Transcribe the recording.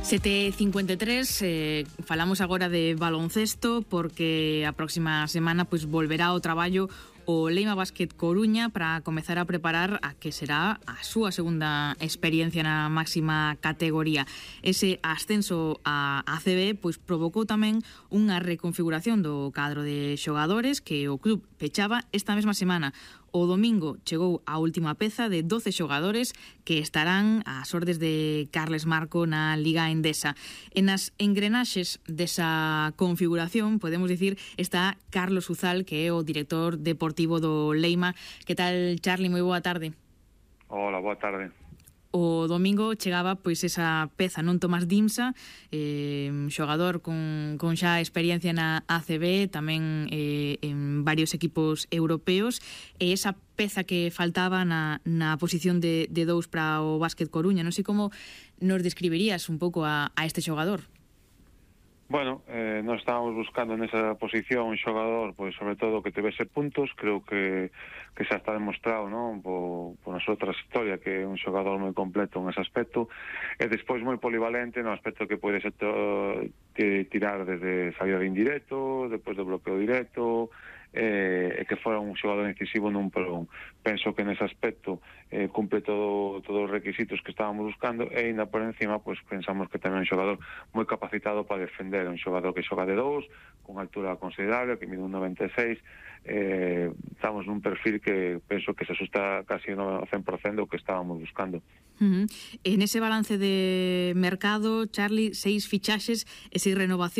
7:53, falamos agora de baloncesto porque a próxima semana pois volverá ao traballo o Leima Basket Coruña para comezar a preparar a que será a súa segunda experiencia na máxima categoría. Ese ascenso a ACB pois provocou tamén unha reconfiguración do cadro de xogadores que o club pechaba esta mesma semana. O domingo chegou a última peza de 12 xogadores que estarán ás ordes de Carles Marco na Liga Endesa. En as engrenaxes desa configuración, podemos dicir, está Carlos Uzal, que é o director deportivo do Leima. Que tal, Charlie? Moi boa tarde. Hola, boa tarde. O domingo chegaba pois esa peza, non Tomás Dimsa, xogador con xa experiencia na ACB, tamén en varios equipos europeos, e esa peza que faltaba na posición de dous para o Básquet Coruña. Non sei como nos describirías un pouco a este xogador. Bueno, nós estábamos buscando nesa posición un xogador, pois sobre todo que tivese puntos. Creo que xa está demostrado, non, por nosa trayectoria, que é un xogador moi completo en ese aspecto, e despois moi polivalente no aspecto que pode ser tirar desde saída de indirecto, despois do bloqueo directo, e que fora un xogador incisivo nun por un. Penso que nese aspecto cumple todos os requisitos que estábamos buscando, e ainda por encima pois pensamos que tamén é un xogador moi capacitado para defender, un xogador que xoga de dous, con altura considerable, que mide un 96. Estamos nun perfil que penso que se asusta casi no 100% do que estábamos buscando. En ese balance de mercado, Charlie, 6 fichaxes e 6 renovacións.